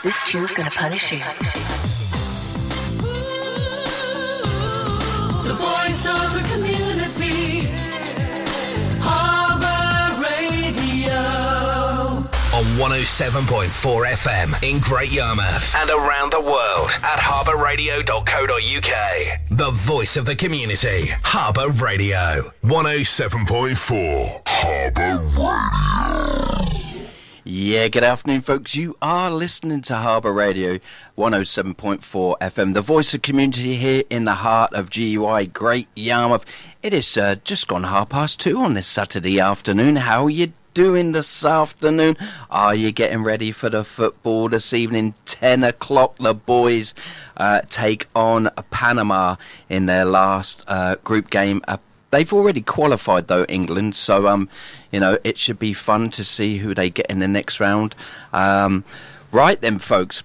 This tune's gonna punish you. The voice of the community. Harbour Radio. On 107.4 FM in Great Yarmouth and around the world at harbourradio.co.uk. The voice of the community. Harbour Radio. 107.4 Harbour Radio. Yeah, good afternoon, folks. You are listening to Harbour Radio 107.4 FM, the voice of community here in the heart of GUI, Great Yarmouth. It is just gone 2:30 on this Saturday afternoon. How are you doing this afternoon? Are you getting ready for the football this evening? 10 o'clock, the boys take on Panama in their last group game. They've already qualified, though, England, so, it should be fun to see who they get in the next round. Right then, folks.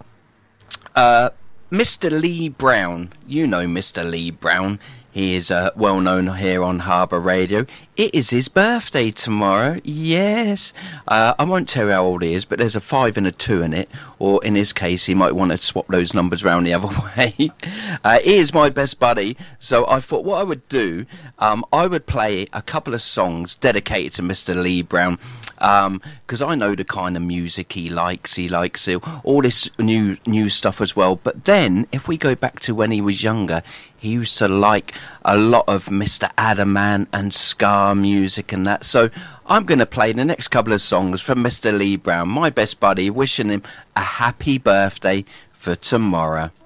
Mr. Lee Brown, you know Mr. Lee Brown. He is well known here on Harbour Radio. It is his birthday tomorrow. Yes. I won't tell you how old he is, but there's a 5 and a 2 in it. Or in his case, he might want to swap those numbers round the other way. He is my best buddy. So I thought what I would do, I would play a couple of songs dedicated to Mr. Lee Brown. Because I know the kind of music he likes all this new stuff as well. But then, if we go back to when he was younger, he used to like a lot of Mr. Adaman and ska music and that. So I'm going to play the next couple of songs from Mr. Lee Brown, my best buddy, wishing him a happy birthday for tomorrow.